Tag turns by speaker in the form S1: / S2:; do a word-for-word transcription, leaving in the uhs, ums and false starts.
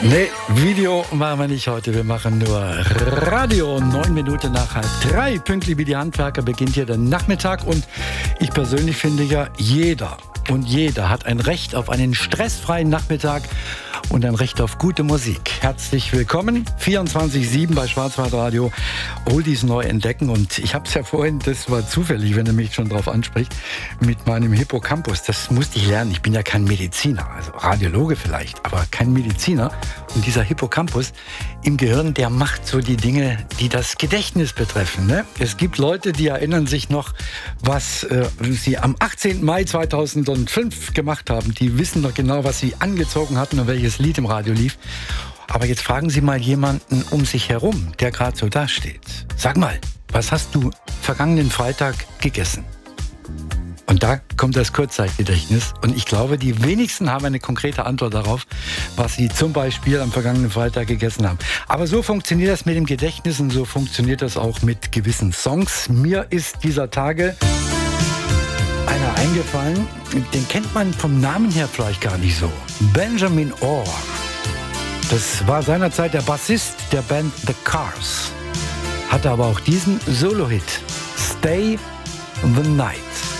S1: Nee, Video machen wir nicht heute. Wir machen nur Radio. Neun Minuten nach halb drei. Pünktlich wie die Handwerker beginnt hier der Nachmittag. Und ich persönlich finde ja, jeder und jeder hat ein Recht auf einen stressfreien Nachmittag und ein Recht auf gute Musik. Herzlich willkommen, vierundzwanzig sieben bei Schwarzwaldradio. Oldies neu entdecken. Und ich habe es ja vorhin, das war zufällig, wenn er mich schon drauf anspricht, mit meinem Hippocampus. Das musste ich lernen. Ich bin ja kein Mediziner, also Radiologe vielleicht, aber kein Mediziner. Und dieser Hippocampus im Gehirn, der macht so die Dinge, die das Gedächtnis betreffen. Ne? Es gibt Leute, die erinnern sich noch, was äh, sie am achtzehnten Mai zweitausendfünf gemacht haben. Die wissen noch genau, was sie angezogen hatten und welches Lied im Radio lief. Aber jetzt fragen Sie mal jemanden um sich herum, der gerade so dasteht. Sag mal, was hast du vergangenen Freitag gegessen? Und da kommt das Kurzzeitgedächtnis. Und ich glaube, die wenigsten haben eine konkrete Antwort darauf, was sie zum Beispiel am vergangenen Freitag gegessen haben. Aber so funktioniert das mit dem Gedächtnis und so funktioniert das auch mit gewissen Songs. Mir ist dieser Tage einer eingefallen, den kennt man vom Namen her vielleicht gar nicht so. Benjamin Orr. Das war seinerzeit der Bassist der Band The Cars. Hatte aber auch diesen Solo-Hit. Stay the Night.